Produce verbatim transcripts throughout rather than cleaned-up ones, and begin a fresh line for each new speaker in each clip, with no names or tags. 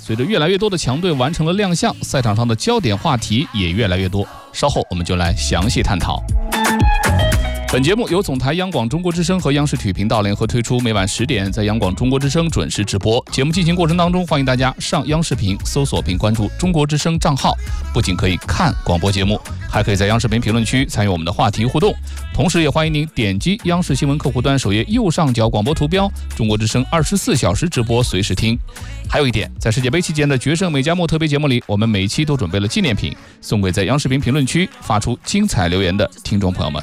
随着越来越多的强队完成了亮相，赛场上的焦点话题也越来越多。稍后我们就来详细探讨。本节目由总台央广中国之声和央视体育频道联合推出，每晚十点在央广中国之声准时直播。节目进行过程当中，欢迎大家上央视频搜索并关注中国之声账号，不仅可以看广播节目，还可以在央视频评论区参与我们的话题互动。同时也欢迎您点击央视新闻客户端首页右上角广播图标，中国之声二十四小时直播，随时听。还有一点，在世界杯期间的决胜美加墨特别节目里，我们每期都准备了纪念品，送给在央视频评论区发出精彩留言的听众朋友们。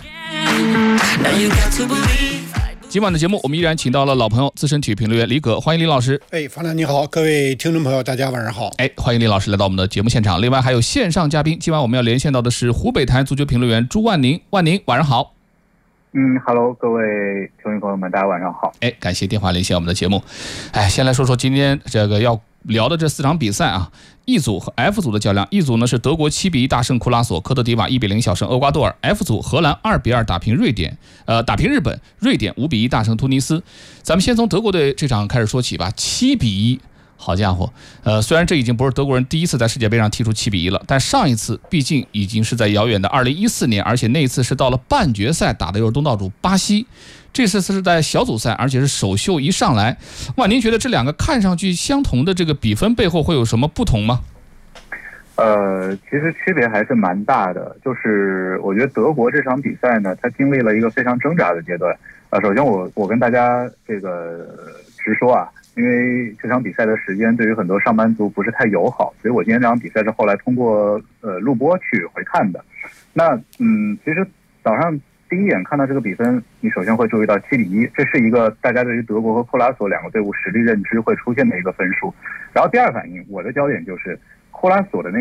今晚的节目，我们依然请到了老朋友资深体育评论员李葛，欢迎李老师。
哎，方亮你好，各位听众朋友，大家晚上好。
哎，欢迎李老师来到我们的节目现场。另外还有线上嘉宾，今晚我们要连线到的是湖北台足球评论员朱万宁，万宁晚上好。
嗯 ，Hello， 各位听众朋友们，大家晚上好。
哎，感谢电话连线我们的节目。哎，先来说说今天这个要聊的这四场比赛啊。E 组和 F 组的较量 ，E 组呢是德国七比一大胜库拉索，科特迪瓦一比零小胜厄瓜多尔 ；F 组荷兰二比二打平瑞典，呃打平日本，瑞典五比一大胜突尼斯。咱们先从德国队这场开始说起吧，七比一。好家伙，呃，虽然这已经不是德国人第一次在世界杯上踢出七比一了，但上一次毕竟已经是在遥远的二零一四年，而且那一次是到了半决赛打的又是东道主巴西，这次是在小组赛，而且是首秀一上来。哇，您觉得这两个看上去相同的这个比分背后会有什么不同吗？
呃，其实区别还是蛮大的。就是我觉得德国这场比赛呢，它经历了一个非常挣扎的阶段。呃，首先我我跟大家这个直说啊。因为这场比赛的时间对于很多上班族不是太友好，所以我今天这场比赛是后来通过呃录播去回看的。那嗯，其实早上第一眼看到这个比分，你首先会注意到七比一，这是一个大家对于德国和库拉索两个队伍实力认知会出现的一个分数。然后第二反应，我的焦点就是库拉索的那